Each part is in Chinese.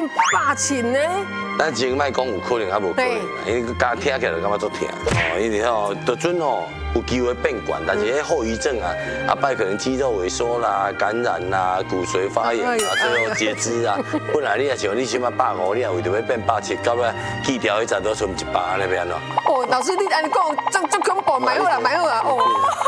霸气呢。 咱前卖讲有可能，还无可能，因为刚听起来就感觉足疼哦。因为吼，就准哦，有机会变管，但是迄后遗症啊，摆可能肌肉萎缩啦、感染啦、骨髓发炎啊，最后截肢啊。本来你也想你起码150，你也为着要变170，到尾去掉迄阵都剩100，那边喏。 哦，老师你安尼讲，足恐怖，买好啦，买好啦，哦。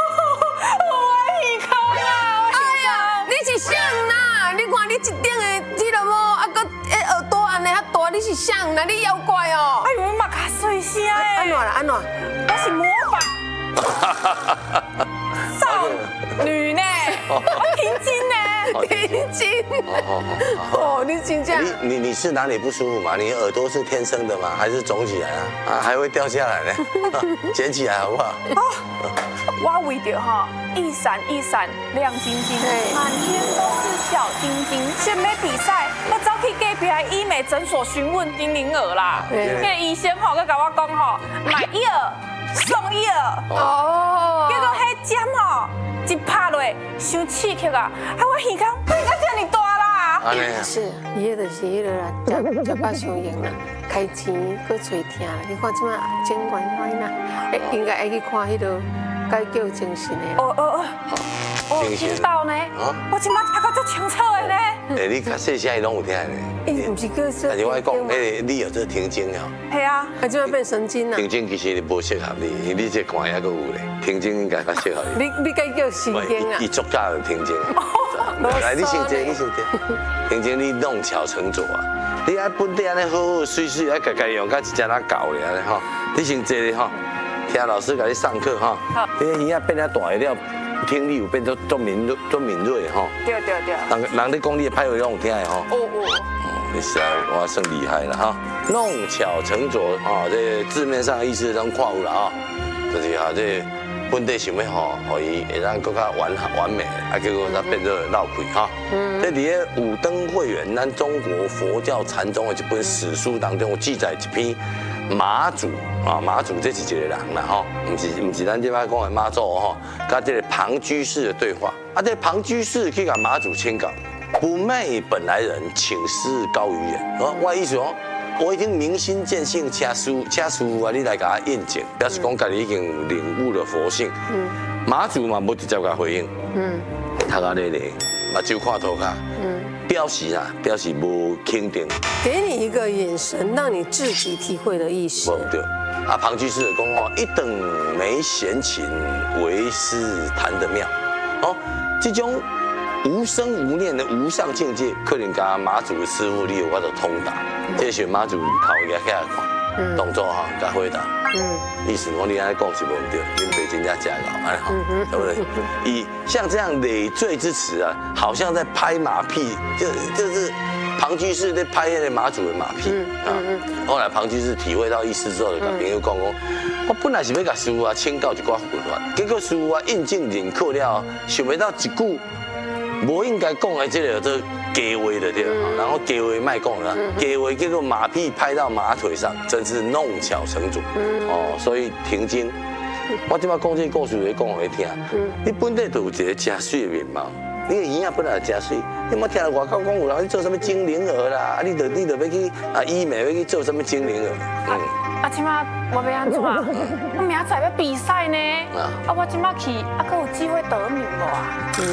你是谁啦？你看你一顶的这个毛，啊个耳朵安尼遐大，你是谁啦？你妖怪哦！ 哎呦，嘛卡水声诶！ 安怎啦？安怎？ 我是魔法少女呢，我平均呢， 平均。哦，你真正。 你是哪里不舒服吗？你耳朵是天生的吗？还是肿起来啊？啊，还会掉下来呢？捡起来好不好？ 我为着哈一闪一闪亮晶晶，满天都是小晶晶。选美比赛，我走去隔壁的医美诊所询问丁玲儿啦。那个医生吼，佮我讲吼，买一耳送一耳。哦。结果迄针吼一拍落，伤刺激啊！我耳孔变到这么大啦。 安尼啊。 是，伊迄就是迄个啦，食饱伤用啦，开钱搁找疼啦。你看即摆整关关啦，应该爱去看迄个。该叫精神的。 哦，听到呢，我今麦听到足清楚的呢。 哎，你较细声伊拢有听的。 伊唔是个说。 但是我讲，你有这听经哦。 系啊。 啊，就要变神经啦。 听经其实无适合你，你这肝也搁有咧。听经应该较适合你。 你该叫神经啊。 伊足早就听经。来，你先坐，你先坐。听经你弄巧成拙啊！你爱本地安尼好好水水，爱家用甲一只哪搞咧安尼吼。你先坐咧吼。听老师给你上课哈，你耳仔变啊大了，听力有变都敏锐哈。 对。 人咧讲你的歹话拢有听的吼。你实在我算厉害了哈。弄巧成拙啊，这字面上的意思都看有了啊，就是哈这本地想要吼，可以会让更加完美，啊结果它变做闹亏哈。这伫咧《五灯会员》咱中国佛教禅宗的一本史书当中有记载一篇。马祖啊，马祖这是一个人啦吼，唔是咱这摆讲的妈祖吼，跟这个庞居士的对话。啊，这庞居士去甲马祖请教，不昧本来人，请示高于远。我意思哦，我已经明心见性，请师傅啊，你来给他印证，表示讲家己已经领悟了佛性。马祖嘛无直接甲回应，他个咧咧，目睭看涂骹。表示无肯定， 给你一个眼神，让你自己体会的意思。 对，啊，庞居士讲哦，一等没闲情，为师谈得妙。哦，这种无生无念的无上境界，可能甲马祖的师傅你有法度通达。这是马祖头也起来看，动作哈，甲回答。意思我你安尼讲是无对，恁爸真正假老，安好，对不对？以像这样累赘之词啊，好像在拍马屁，就是庞居士在拍那个马祖的马屁啊。后来庞居士体会到意思之后，就跟朋友讲我本来是要甲师傅啊请教一寡混乱，结果师傅啊应景认可了，想不到一句无应该讲的这个做假话的对，然后假话卖讲了，假话结果马屁拍到马腿上，真是弄巧成拙。哦，所以停经，我即摆讲这个故事来讲互你听。你本地就有一个真水的面貌，你的耳仔本来就真水，你莫听外口讲有人去做什么精灵儿啦，你就要去啊医美要去做什么精灵儿。 啊，即摆我要安怎？我明仔载要比赛呢。啊，我即摆去，啊，阁有机会得名无啊？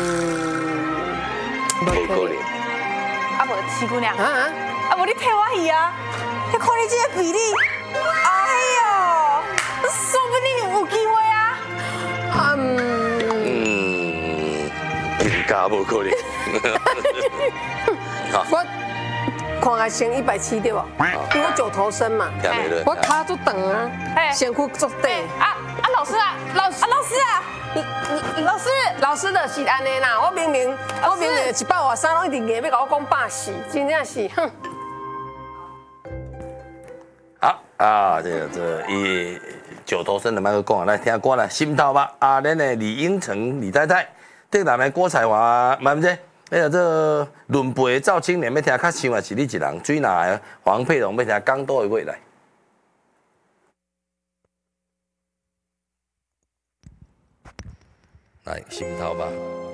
无可能。 啊，无七姑娘啊，无你替我去啊！你看你这个比例，哎呦，说不定有机会啊。 更加无可能。 我看下先170对不？因为我九头身嘛，我脚足长啊，身躯足短。 老师啊， 老师的是安尼啦，我明明123拢一直硬要甲我讲80，真正是哼。 好啊，这以九头身的麦克讲来听歌来，心头吧啊，咱的李英成李太太，对南的郭彩华，蛮不？这论辈赵青年要听较像的是你一人，水拿的黄佩蓉要听更多的未来。来，心头吧。